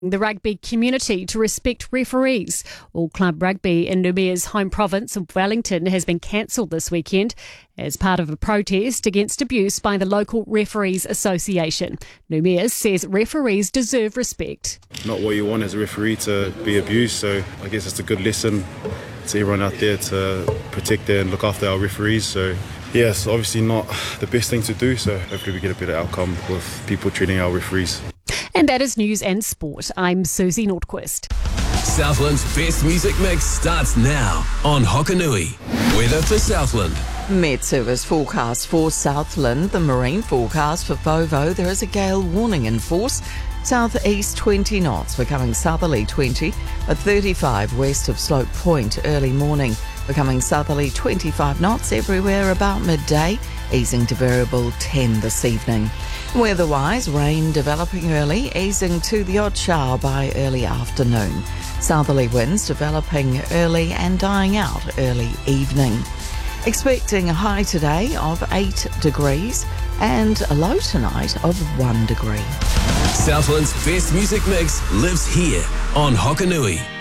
The rugby community to respect referees. All club rugby in Numia's home province of Wellington has been cancelled this weekend as part of a protest against abuse by the local Referees Association. Numia says referees deserve respect. Not what you want as a referee to be abused, so I guess it's a good lesson to everyone out there to protect and look after our referees. So yeah, it's obviously not the best thing to do, so hopefully we get a better outcome with people treating our referees. And that is news and sport. I'm Susie Nordquist. Southland's best music mix starts now on Hokanui. Weather for Southland. Met Service forecast for Southland. The marine forecast for Fovo. There is a gale warning in force. Southeast 20 knots, becoming southerly 20 at 35 west of Slope Point early morning. Becoming southerly 25 knots everywhere about midday, easing to variable 10 this evening. Weather-wise, rain developing early, easing to the odd shower by early afternoon. Southerly winds developing early and dying out early evening. Expecting a high today of 8 degrees and a low tonight of 1 degree. Southland's best music mix lives here on Hokanui.